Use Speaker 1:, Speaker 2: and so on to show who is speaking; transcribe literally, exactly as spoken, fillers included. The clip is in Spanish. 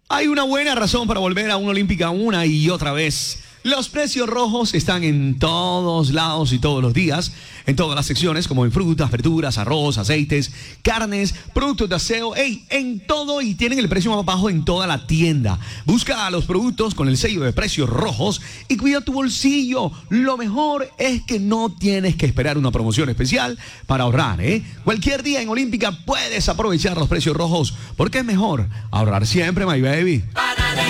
Speaker 1: Hay una buena razón para volver a una olímpica una y otra vez. Los precios rojos están en todos lados y todos los días, en todas las secciones, como en frutas, verduras, arroz, aceites, carnes, productos de aseo, ¡ey! En todo, y tienen el precio más bajo en toda la tienda. Busca los productos con el sello de precios rojos y cuida tu bolsillo. Lo mejor es que no tienes que esperar una promoción especial para ahorrar, ¿eh? Cualquier día en Olímpica puedes aprovechar los precios rojos, porque es mejor ahorrar siempre, my baby.